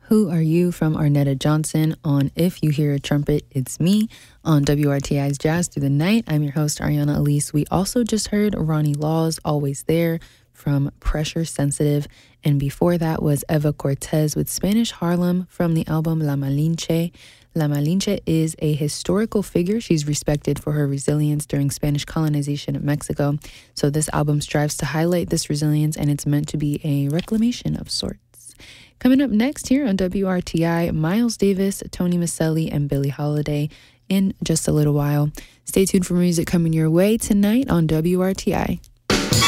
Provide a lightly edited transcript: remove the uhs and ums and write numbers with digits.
Who Are You from Arnetta Johnson on If You Hear a Trumpet, It's Me on WRTI's Jazz Through the Night. I'm your host, Ariana Elise. We also just heard Ronnie Laws, Always There from Pressure Sensitive. And before that was Eva Cortez with Spanish Harlem from the album La Malinche. La Malinche is a historical figure. She's respected for her resilience during Spanish colonization of Mexico. So this album strives to highlight this resilience, and it's meant to be a reclamation of sorts. Coming up next here on WRTI, Miles Davis, Tony Maselli, and Billie Holiday in just a little while. Stay tuned for music coming your way tonight on WRTI.